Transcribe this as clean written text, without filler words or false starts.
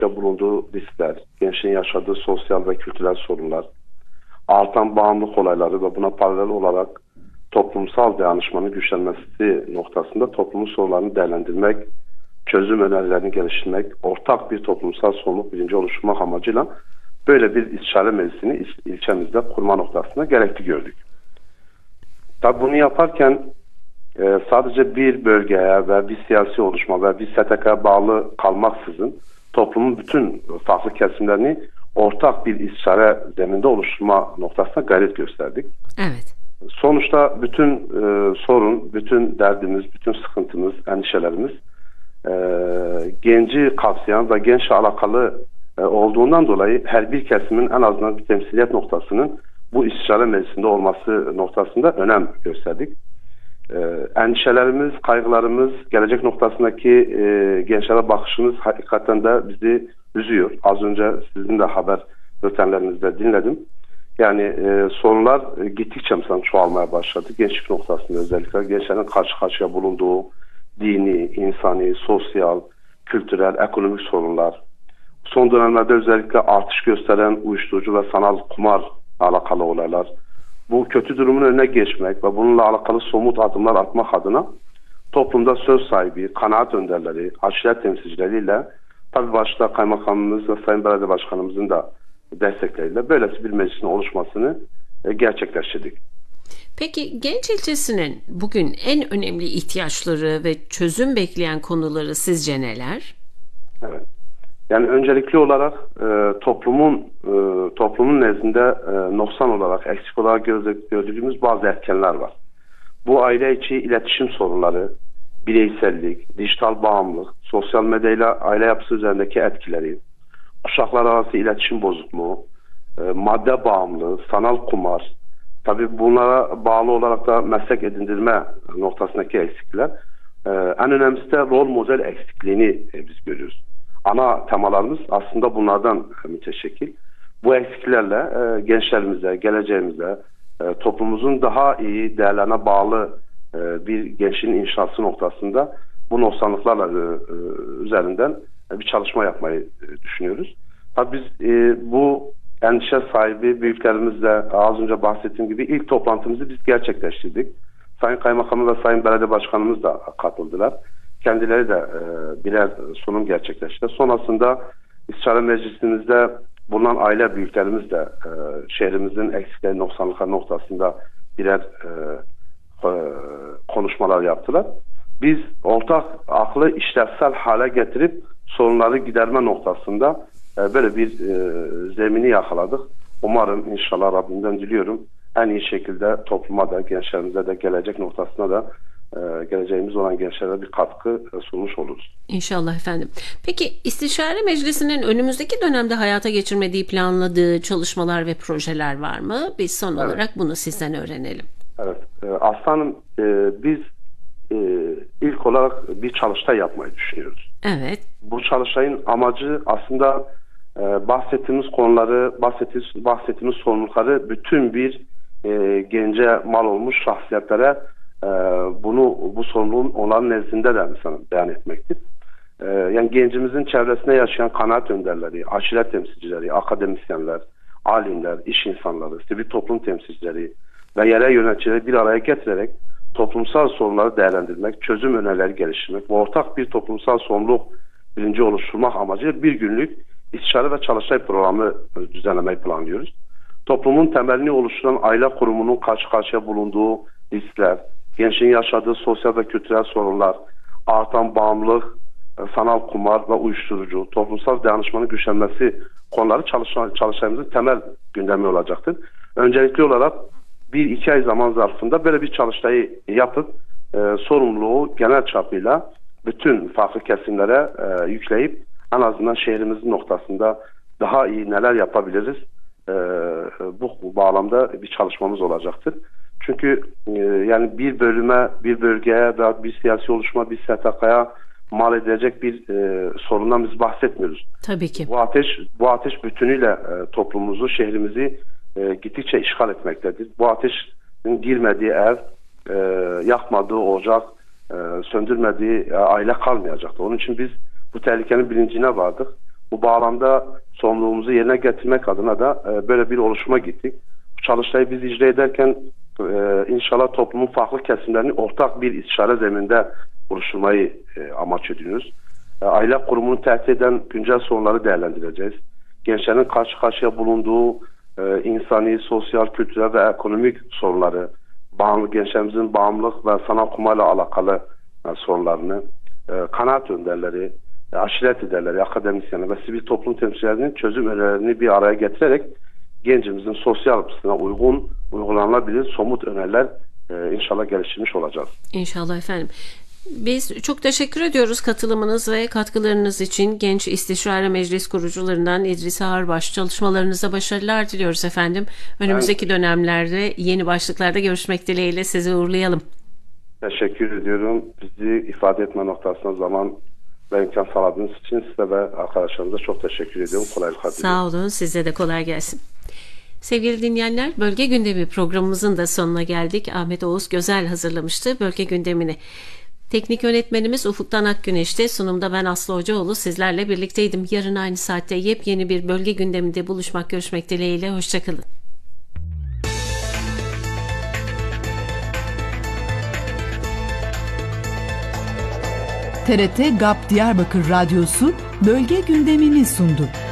bulunduğu riskler, gençliğin yaşadığı sosyal ve kültürel sorunlar, artan bağımlılık olayları ve buna paralel olarak toplumsal dayanışmanın güçlenmesi noktasında toplumun sorunlarını değerlendirmek, çözüm önerilerini geliştirmek, ortak bir toplumsal sorumluluk bilinci oluşturmak amacıyla böyle bir istişare meclisini ilçemizde kurma noktasında gerekli gördük. Tabi bunu yaparken sadece bir bölgeye ve bir siyasi oluşma ve bir STK'ya bağlı kalmaksızın toplumun bütün farklı kesimlerini ortak bir istişare zeminde oluşturma noktasına gayret gösterdik. Evet. Sonuçta bütün sorun, bütün derdimiz, bütün sıkıntımız, endişelerimiz genci kapsayan ve gençle alakalı olduğundan dolayı her bir kesimin en azından bir temsiliyet noktasının bu istişare meclisinde olması noktasında önem gösterdik. Endişelerimiz, kaygılarımız, gelecek noktasındaki gençlere bakışımız hakikaten de bizi üzüyor. Az önce sizin de haber bültenlerinizde dinledim. Yani sorunlar gittikçe mesela çoğalmaya başladı. Gençlik noktasında özellikle gençlerin karşı karşıya bulunduğu dini, insani, sosyal, kültürel, ekonomik sorunlar. Son dönemlerde özellikle artış gösteren uyuşturucu ve sanal kumar alakalı olaylar. Bu kötü durumun önüne geçmek ve bununla alakalı somut adımlar atmak adına toplumda söz sahibi, kanaat önderleri, aşiret temsilcileriyle tabi başta kaymakamımız ve Sayın Belediye Başkanımızın da destekleriyle böylesi bir meclisin oluşmasını gerçekleştirdik. Peki Genç ilçesinin bugün en önemli ihtiyaçları ve çözüm bekleyen konuları sizce neler? Evet. Yani öncelikli olarak toplumun nezdinde noksan olarak, eksik olarak gördüğümüz bazı etkenler var. Bu aile içi iletişim sorunları, bireysellik, dijital bağımlılık, sosyal medyayla aile yapısı üzerindeki etkileri, kuşaklar arası iletişim bozukluğu, madde bağımlılığı, sanal kumar, tabii bunlara bağlı olarak da meslek edindirme noktasındaki eksikler. En önemlisi de rol model eksikliğini biz görüyoruz. Ana temalarımız aslında bunlardan müteşekkil. Bu eksiklerle gençlerimize, geleceğimize, toplumumuzun daha iyi değerlerine bağlı bir gençliğin inşası noktasında bu noksanlıklarla üzerinden bir çalışma yapmayı düşünüyoruz. Tabii biz bu endişe sahibi büyüklerimizle az önce bahsettiğim gibi ilk toplantımızı biz gerçekleştirdik. Sayın Kaymakamı ve Sayın Belediye Başkanımız da katıldılar. Kendileri de birer sunum gerçekleştirdi. Sonrasında İstişare Meclisimizde bulunan aile büyüklerimiz de şehrimizin eksikleri, noksanlıkları noktasında birer konuşmalar yaptılar. Biz ortak aklı işlevsel hale getirip sorunları giderme noktasında böyle bir zemini yakaladık. Umarım inşallah Rabbimden diliyorum en iyi şekilde topluma da gençlerimize de gelecek noktasına da geleceğimiz olan gençlere bir katkı sunmuş oluruz. İnşallah efendim. Peki İstişare Meclisi'nin önümüzdeki dönemde hayata geçirmediği planladığı çalışmalar ve projeler var mı? Biz son olarak bunu sizden öğrenelim. Evet. Aslanım biz ilk olarak bir çalıştay yapmayı düşünüyoruz. Evet. Bu çalıştayın amacı aslında bahsettiğimiz konuları, bahsettiğimiz sorumlulukları bütün bir gence mal olmuş şahsiyetlere bu sorumluluğun onların nezdinde de mesela beyan etmektir. Yani gencimizin çevresinde yaşayan kanaat önderleri, aşiret temsilcileri, akademisyenler, alimler, iş insanları, sivil toplum temsilcileri ve yerel yöneticileri bir araya getirerek toplumsal sorunları değerlendirmek, çözüm önerileri geliştirmek ve ortak bir toplumsal sorumluluk bilinci oluşturmak amacıyla bir günlük istişare ve çalıştay programı düzenlemeyi planlıyoruz. Toplumun temelini oluşturan aile kurumunun karşı karşıya bulunduğu riskler, gençliğin yaşadığı sosyal ve kültürel sorunlar, artan bağımlılık, sanal kumar ve uyuşturucu, toplumsal dayanışmanın güçlenmesi konuları çalıştayımızın temel gündemi olacaktır. Öncelikli olarak 1-2 ay zaman zarfında böyle bir çalıştayı yapıp sorumluluğu genel çapıyla bütün farklı kesimlere yükleyip en azından şehrimizin noktasında daha iyi neler yapabiliriz bu bağlamda bir çalışmamız olacaktır. Çünkü yani bir bölüme, bir bölgeye veya bir siyasi oluşuma, bir STK'ya mal edilecek bir sorundan biz bahsetmiyoruz. Tabii ki. Bu ateş bütünüyle toplumumuzu, şehrimizi gittikçe işgal etmektedir. Bu ateşin girmediği ev, yakmadığı ocak, söndürmediği aile kalmayacaktır. Onun için biz bu tehlikenin bilincine vardık. Bu bağlamda sorumluluğumuzu yerine getirmek adına da böyle bir oluşuma gittik. Bu çalıştayı biz icra ederken inşallah toplumun farklı kesimlerini ortak bir istişare zeminde oluşturmayı amaç ediyoruz. Aile kurumunu tehdit eden güncel sorunları değerlendireceğiz. Gençlerin karşı karşıya bulunduğu insani, sosyal, kültürel ve ekonomik sorunları, gençlerimizin bağımlılık ve sanal kumarla alakalı sorunlarını, kanaat önderleri, aşiret liderleri, akademisyenler ve sivil toplum temsilcilerinin çözüm önerilerini bir araya getirerek gencimizin sosyal yapısına uygun, uygulanabilir somut öneriler inşallah geliştirmiş olacağız. İnşallah efendim. Biz çok teşekkür ediyoruz katılımınız ve katkılarınız için. Genç İstişare Meclis kurucularından İdris Ağırbaş, çalışmalarınıza başarılar diliyoruz efendim. Önümüzdeki dönemlerde yeni başlıklarda görüşmek dileğiyle sizi uğurlayalım. Teşekkür ediyorum. Bizi ifade etme noktasında zaman ve imkan sağladığınız için size ve arkadaşlarınıza çok teşekkür ediyorum. Kolaylıklar diliyorum. Sağ olun. Size de kolay gelsin. Sevgili dinleyenler, Bölge Gündemi programımızın da sonuna geldik. Ahmet Oğuz Gözel hazırlamıştı Bölge Gündemi'ni. Teknik yönetmenimiz Ufuktan Akgüneş'te, sunumda ben Aslı Hocaoğlu sizlerle birlikteydim. Yarın aynı saatte yepyeni bir Bölge Gündemi'nde görüşmek dileğiyle. Hoşçakalın. TRT GAP Diyarbakır Radyosu Bölge Gündemi'ni sundu.